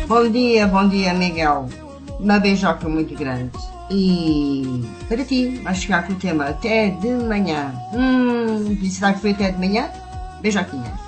Bom dia, Miguel. Uma beijoca muito grande. E para ti, vais chegar com o tema até de manhã. Será que foi até de manhã? Beijoquinha.